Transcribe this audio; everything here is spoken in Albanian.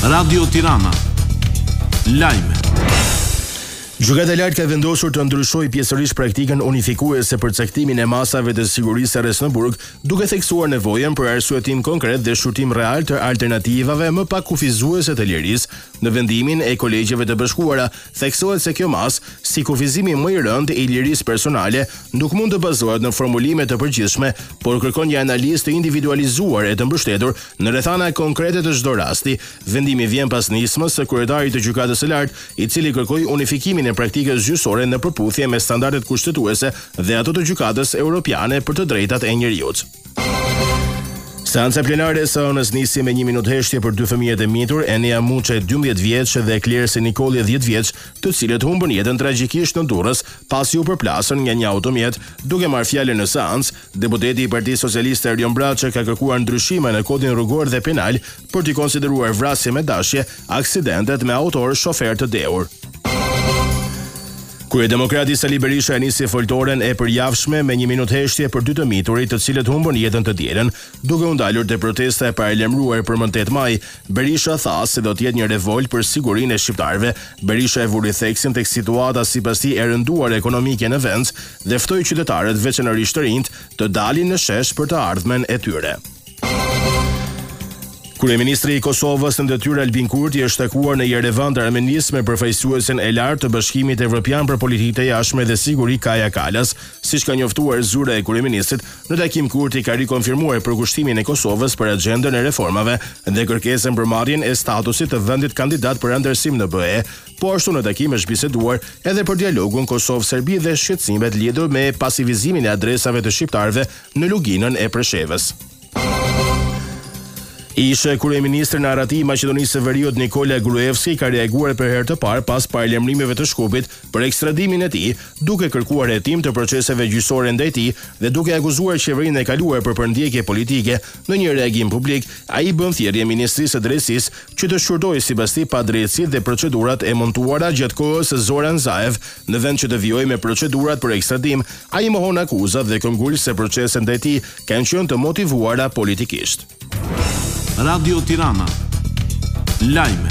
Radio Tirana. Lajme. Gjykata e lartë ka vendosur të ndryshojë pjesërisht praktikën unifikuese për caktimin e masave të sigurisë rreth në burg, duke theksuar nevojën për arsyetim konkret dhe shurtim real të alternativave më pak kufizuese të lirisë. Në vendimin e kolegjeve të bashkuara, theksohet se kjo masë, si kufizimi më i rënd i lirisë personale, nuk mund të bazohet në formulime të përgjithshme, por kërkon një analizë të individualizuar e të mbështetur në rrethana konkrete të çdo rasti. Vendimi vjen pas nismës së kryetarit të gjykatës së lartë, i cili kërkoi unifikimin e praktikës gjyqësore në përputhje me standardet kushtetuese dhe ato të gjykatës europiane për të drejtat e njerëzit. Seanca plenare e SON-s nisi me 1 minutë heshtje për dy fëmijët e mitur, Enea Muçe 12 vjeç dhe Klerse Nikolli 10 vjeç, të cilët humbën jetën tragjikisht në Durrës pasi u përplasën nga një automjet. Duke marrë fjalën në seancë, deputeti i Partisë Socialiste Erion Braçe ka kërkuar ndryshime në kodin rrugor dhe penal për t'i konsideruar vrasje me dashje aksidentet me autor shofer të dehur. Kryedemokrati Sali Berisha nisi foltoren e përjavshme me 1 minutë heshtje për dy të miturit, të cilët humbën jetën të dielën, duke u ndalur te protesta e paralajmëruar për më 8 maj. Berisha tha se do të jetë një revolt për sigurinë e shqiptarëve. Berisha e vuri theksin tek situata sipas tij e rënduar ekonomike në vend dhe ftoi qytetarët, veçanërisht të rinjt, të dalin në shesh për të ardhmen e tyre. Kryeministri i Kosovës në detyrë Albin Kurti është takuar në Yerevan të Armenisë me përfaqësuesen e lartë të Bashkimit Evropian për Politikë të Jashtme dhe Siguri Kaja Kallas, siç ka njoftuar zyra e kryeministrit. Në takim Kurti ka rikonfirmuar përkushtimin e Kosovës për agjendën e reformave dhe kërkesën për marrjen e statusit të vendit kandidat për anëtarësim në BE. Po ashtu në takim është biseduar edhe për dialogun Kosovë-Serbi dhe shqetësimet lidhur me pasivizimin e adresave të shqiptarëve në luginën e Preshevës. Ishte kryeministri në Arati i Maqedonisë së Veriut Nikola Gruevski ka reaguar për herë të parë pas paralajmërimeve të Shkupit për ekstradimin e tij, duke kërkuar hetim të proceseve gjyqësore ndaj tij dhe duke akuzuar qeverinë e kaluar për përndjekje politike. Në një reagim publik, ai bën thirrje ministrisë së drejtësisë që të shqyrtojë sipas tij padrejtësitë dhe procedurat e montuara gjatë kohës së Zoran Zaev, në vend që të vijojë me procedurat për ekstradim. Ai mohon akuzat dhe këmbgul se proceset ndaj tij kanë qenë të motivuara politikisht. Radio Tirana. Lajme.